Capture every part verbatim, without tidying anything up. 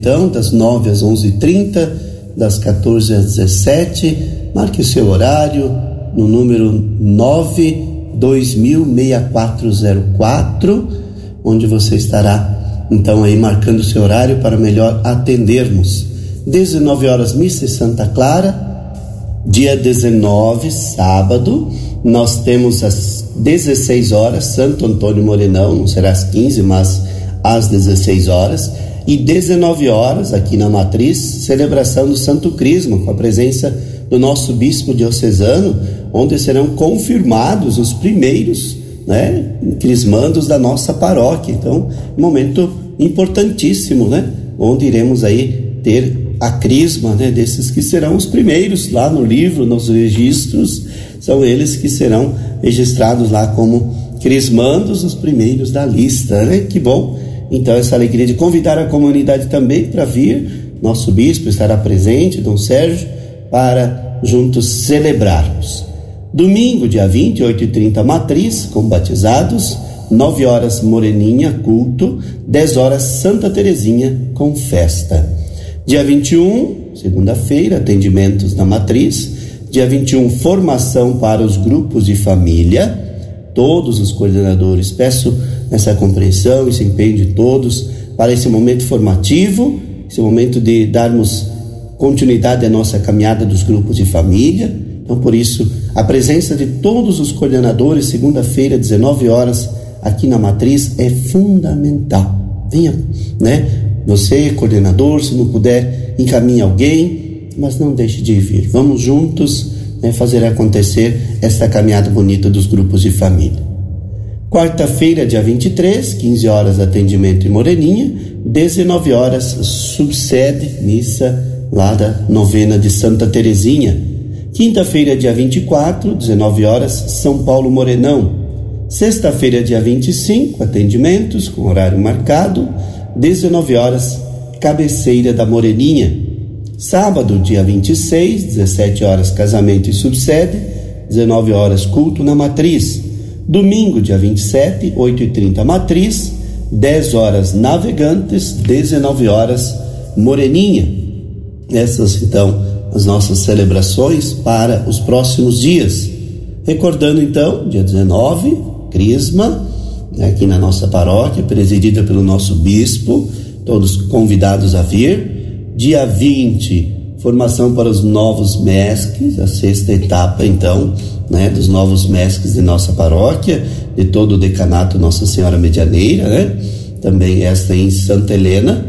Então, das nove às onze e trinta, das quatorze às dezessete, marque o seu horário no número nove dois mil seis quatro zero quatro, onde você estará, então, aí marcando o seu horário para melhor atendermos. dezenove horas, missa em Santa Clara. Dia dezenove, sábado, nós temos às dezesseis horas, Santo Antônio Morenão, não será às quinze, mas às dezesseis horas. E dezenove horas, aqui na Matriz, celebração do Santo Crisma, com a presença do nosso bispo diocesano, onde serão confirmados os primeiros, né, crismandos da nossa paróquia. Então, um momento importantíssimo, né, onde iremos aí ter a crisma, né, desses que serão os primeiros lá no livro, nos registros, são eles que serão registrados lá como crismandos, os primeiros da lista, né? Que bom! Então, essa alegria de convidar a comunidade também para vir, nosso bispo estará presente, Dom Sérgio, para juntos celebrarmos. Domingo, dia vinte, oito e trinta, Matriz, com batizados, nove horas, Moreninha, culto, dez horas, Santa Terezinha, com festa. Dia vinte e um, segunda-feira, atendimentos na Matriz. Dia vinte e um, formação para os grupos de família. Todos os coordenadores, peço essa compreensão, esse empenho de todos para esse momento formativo, esse momento de darmos continuidade à nossa caminhada dos grupos de família. Então, por isso, a presença de todos os coordenadores, segunda-feira, dezenove horas, aqui na Matriz, é fundamental. Venha, né? Você, coordenador, se não puder, encaminhe alguém, mas não deixe de vir. Vamos juntos, né, fazer acontecer esta caminhada bonita dos grupos de família. Quarta-feira, dia vinte e três, quinze horas, atendimento em Moreninha, dezenove horas, subsede, missa lá da novena de Santa Terezinha. Quinta-feira, dia vinte e quatro, dezenove horas, São Paulo Morenão. Sexta-feira, dia vinte e cinco, atendimentos com horário marcado, dezenove horas, cabeceira da Moreninha. Sábado, dia vinte e seis, dezessete horas, casamento e subsede, dezenove horas, culto na Matriz. Domingo, dia vinte e sete, oito e trinta, Matriz, dez horas, Navegantes, dezenove horas, Moreninha. Essas, então, as nossas celebrações para os próximos dias. Recordando, então, dia dezenove, Crisma, aqui na nossa paróquia, presidida pelo nosso bispo, todos convidados a vir. Dia vinte, formação para os novos mestres, a sexta etapa, então, né, dos novos mestres de nossa paróquia, de todo o decanato Nossa Senhora Medianeira, né? Também esta em Santa Helena.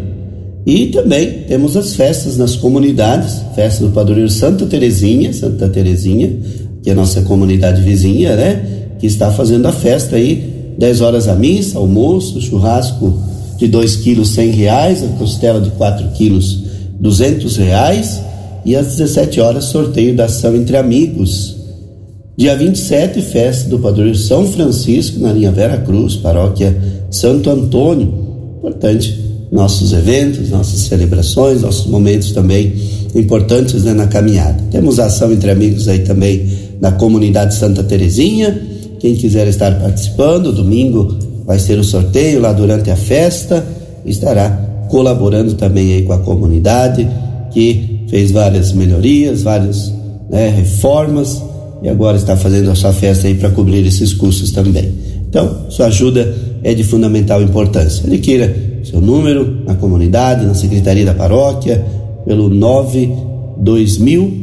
E também temos as festas nas comunidades, festa do padroeiro Santa Terezinha, Santa Terezinha, que é a nossa comunidade vizinha, né? Que está fazendo a festa aí, dez horas a missa, almoço, churrasco de dois quilos, cem reais, a costela de quatro quilos, duzentos reais, e às dezessete horas, sorteio da ação entre amigos. Dia vinte e sete, festa do padroeiro São Francisco, na linha Vera Cruz, paróquia Santo Antônio. Importante, nossos eventos, nossas celebrações, nossos momentos também importantes, né, na caminhada. Temos a ação entre amigos aí também na comunidade Santa Terezinha. Quem quiser estar participando, domingo vai ser o sorteio lá durante a festa, estará colaborando também aí com a comunidade, que fez várias melhorias, várias, né, reformas, e agora está fazendo a sua festa aí para cobrir esses custos também. Então, sua ajuda é de fundamental importância. Adquira seu número na comunidade, na secretaria da paróquia, pelo nove dois mil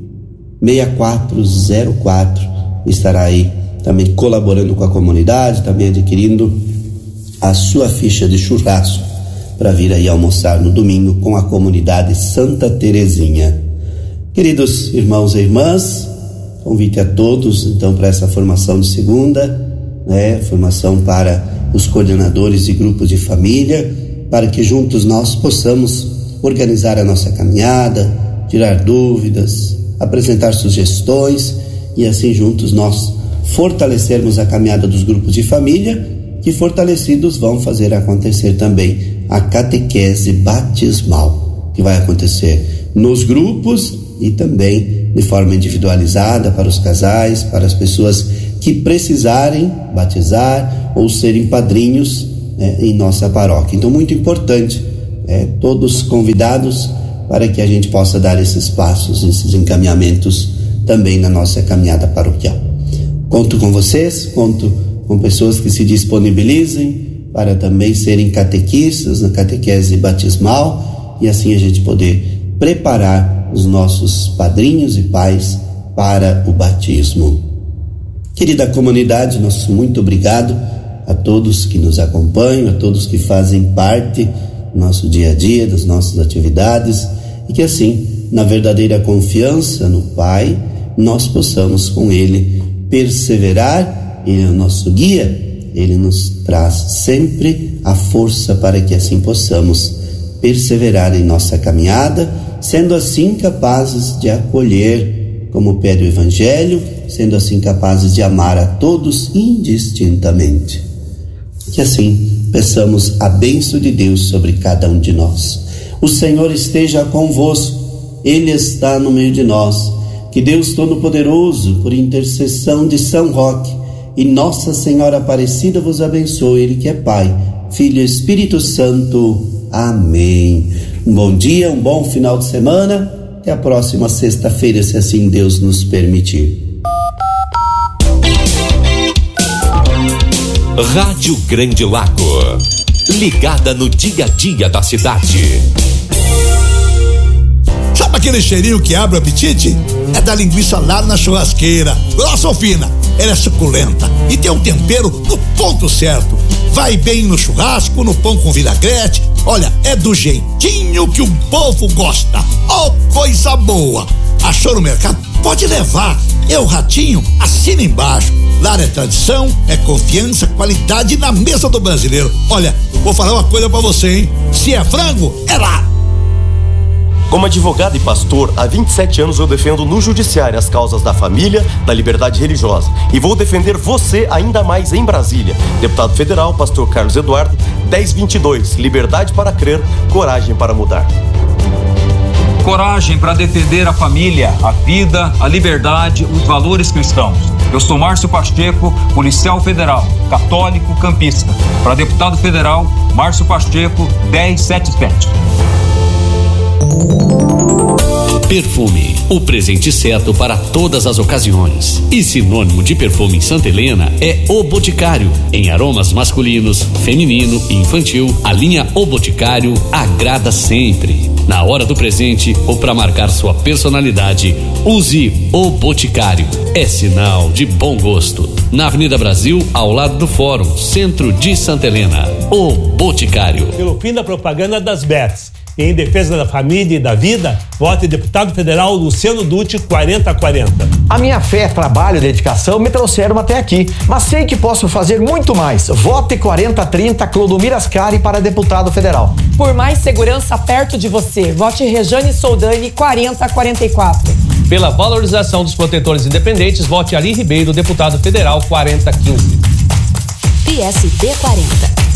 seis quatro zero quatro, estará aí também colaborando com a comunidade, também adquirindo a sua ficha de churrasco para vir aí almoçar no domingo com a comunidade Santa Terezinha. Queridos irmãos e irmãs, convite a todos então para essa formação de segunda, né, formação para os coordenadores de grupos de família, para que juntos nós possamos organizar a nossa caminhada, tirar dúvidas, apresentar sugestões e assim juntos nós fortalecermos a caminhada dos grupos de família, que fortalecidos vão fazer acontecer também a catequese batismal, que vai acontecer nos grupos e também de forma individualizada para os casais, para as pessoas que precisarem batizar ou serem padrinhos, né, em nossa paróquia. Então, muito importante é, todos convidados para que a gente possa dar esses passos, esses encaminhamentos também na nossa caminhada paroquial. Conto com vocês, conto com pessoas que se disponibilizem para também serem catequistas na catequese batismal e assim a gente poder preparar os nossos padrinhos e pais para o batismo. Querida comunidade, nosso muito obrigado a todos que nos acompanham, a todos que fazem parte do nosso dia a dia, das nossas atividades, e que assim, na verdadeira confiança no Pai, nós possamos com Ele perseverar. Ele é o nosso guia, Ele nos traz sempre a força para que assim possamos perseverar em nossa caminhada, sendo assim capazes de acolher, como pede o Evangelho, sendo assim capazes de amar a todos indistintamente. Que assim peçamos a bênção de Deus sobre cada um de nós. O Senhor esteja convosco, Ele está no meio de nós. Que Deus Todo-Poderoso, por intercessão de São Roque e Nossa Senhora Aparecida, vos abençoe. Ele que é Pai, Filho e Espírito Santo. Amém. Um bom dia, um bom final de semana. Até a próxima sexta-feira, se assim Deus nos permitir. Rádio Grande Lago, ligada no dia a dia da cidade. Sabe aquele cheirinho que abre o apetite? É da linguiça lá na churrasqueira, grossa ou fina, ela é suculenta e tem um tempero no ponto certo. Vai bem no churrasco, no pão com vinagrete. Olha, é do jeitinho que o povo gosta. Oh, coisa boa! Achou no mercado? Pode levar. É o Ratinho, assina embaixo. Lá é tradição, é confiança, qualidade na mesa do brasileiro. Olha, vou falar uma coisa pra você, hein? Se é frango, é lá. Como advogado e pastor, há vinte e sete anos eu defendo no judiciário as causas da família, da liberdade religiosa. E vou defender você ainda mais em Brasília. Deputado Federal, pastor Carlos Eduardo, dez vinte e dois, liberdade para crer, coragem para mudar. Coragem para defender a família, a vida, a liberdade, os valores cristãos. Eu sou Márcio Pacheco, policial federal, católico, campista. Para deputado federal, Márcio Pacheco, dez setenta e sete. Perfume, o presente certo para todas as ocasiões. E sinônimo de perfume em Santa Helena é O Boticário. Em aromas masculinos, feminino e infantil, a linha O Boticário agrada sempre. Na hora do presente ou para marcar sua personalidade, use O Boticário. É sinal de bom gosto. Na Avenida Brasil, ao lado do Fórum, centro de Santa Helena. O Boticário. Pelo fim da propaganda das Bets. Em defesa da família e da vida, vote deputado federal Luciano Dutti, quarenta quarenta. A minha fé, trabalho e dedicação me trouxeram até aqui, mas sei que posso fazer muito mais. Vote quarenta trinta Clodomir Ascari para deputado federal. Por mais segurança perto de você, vote Rejane Soldani, quarenta quarenta e quatro. Pela valorização dos protetores independentes, vote Ali Ribeiro, deputado federal, quarenta quinze. P S D quarenta.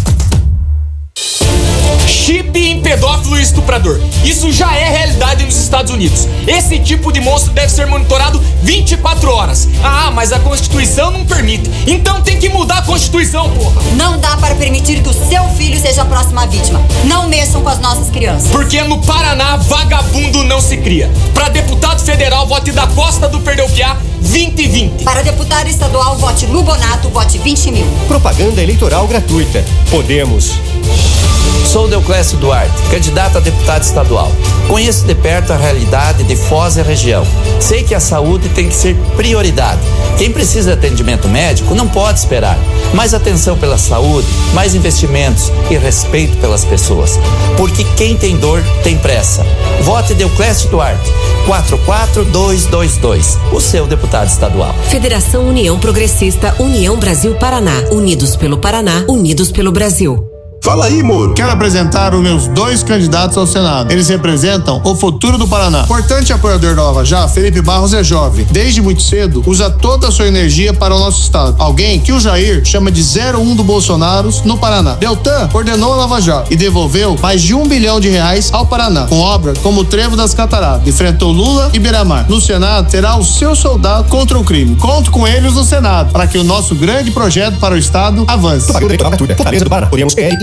Chip em pedófilo e estuprador. Isso já é realidade nos Estados Unidos. Esse tipo de monstro deve ser monitorado vinte e quatro horas. Ah, mas a Constituição não permite. Então tem que mudar a Constituição, porra. Não dá para permitir que o seu filho seja a próxima vítima. Não mexam com as nossas crianças. Porque no Paraná, vagabundo não se cria. Para deputado federal, vote da Costa do Perdeu-Piá, vinte e vinte. Para deputado estadual, vote Lubonato, vote vinte mil. Propaganda eleitoral gratuita. Podemos. Sou Deoclésio Duarte, candidato a deputado estadual. Conheço de perto a realidade de Foz e região. Sei que a saúde tem que ser prioridade. Quem precisa de atendimento médico não pode esperar. Mais atenção pela saúde, mais investimentos e respeito pelas pessoas. Porque quem tem dor tem pressa. Vote Deoclésio Duarte, quatro quatro dois dois dois, o seu deputado estadual. Federação União Progressista, União Brasil Paraná. Unidos pelo Paraná, unidos pelo Brasil. Fala aí, Moro. Quero apresentar os meus dois candidatos ao Senado. Eles representam o futuro do Paraná. Importante apoiador da Lava Jato, Felipe Barros é jovem. Desde muito cedo, usa toda a sua energia para o nosso estado. Alguém que o Jair chama de zero um do Bolsonaro no Paraná. Deltan ordenou a Lava Jato e devolveu mais de um bilhão de reais ao Paraná, com obras como o Trevo das Cataratas. Enfrentou Lula e Beira-Mar. No Senado, terá o seu soldado contra o crime. Conto com eles no Senado, para que o nosso grande projeto para o estado avance. Propaganda eleitoral gratuita. Fortaleza do Paraná. Oremos P L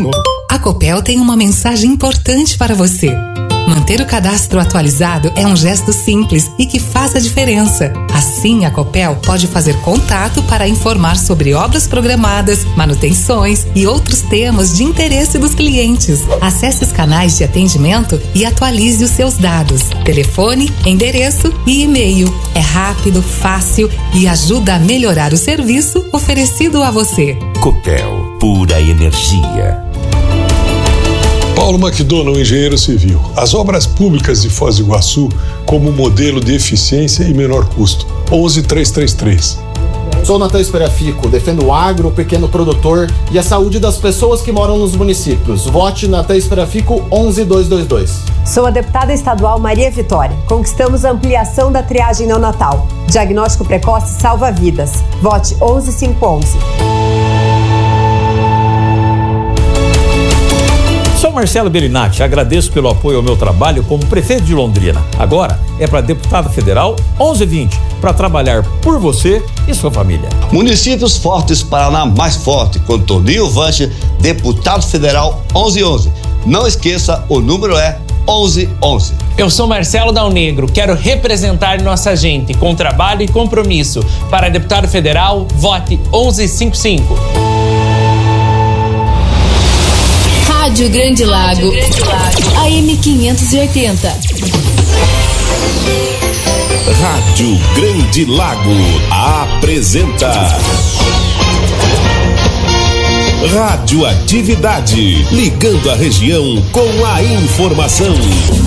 novo. A Copel tem uma mensagem importante para você. Manter o cadastro atualizado é um gesto simples e que faz a diferença. Assim, a Copel pode fazer contato para informar sobre obras programadas, manutenções e outros temas de interesse dos clientes. Acesse os canais de atendimento e atualize os seus dados. Telefone, endereço e e-mail. É rápido, fácil e ajuda a melhorar o serviço oferecido a você. Copel, pura energia. Paulo McDonald, engenheiro civil. As obras públicas de Foz do Iguaçu como modelo de eficiência e menor custo. onze três três três. Sou Natan Esperafico, defendo o agro, o pequeno produtor e a saúde das pessoas que moram nos municípios. Vote Natan Esperafico onze dois dois dois. Sou a deputada estadual Maria Vitória. Conquistamos a ampliação da triagem neonatal. Diagnóstico precoce salva vidas. Vote onze cinco onze. Sou Marcelo Bellinati, agradeço pelo apoio ao meu trabalho como prefeito de Londrina. Agora é para deputado federal onze vinte, para trabalhar por você e sua família. Municípios Fortes, Paraná mais forte, com Toninho Vanche, deputado federal onze onze. Não esqueça, o número é onze onze. Eu sou Marcelo Dal Negro, quero representar nossa gente com trabalho e compromisso. Para deputado federal, vote onze cinquenta e cinco. Rádio Grande Lago, A M quinhentos e oitenta. Rádio Grande Lago apresenta Radioatividade, ligando a região com a informação.